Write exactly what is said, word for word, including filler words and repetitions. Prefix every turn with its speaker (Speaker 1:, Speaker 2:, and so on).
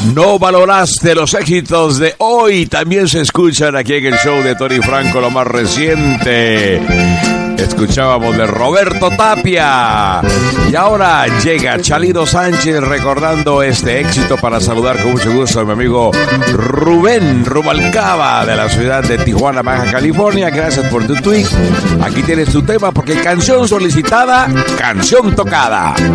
Speaker 1: No valoraste los éxitos de hoy. También se escuchan aquí en el show de Tony Franco, lo más reciente. Escuchábamos de Roberto Tapia. Y ahora llega Chalino Sánchez recordando este éxito para saludar con mucho gusto a mi amigo Rubén Rubalcaba de la ciudad de Tijuana, Baja California. Gracias por tu tweet. Aquí tienes tu tema porque canción solicitada, canción tocada.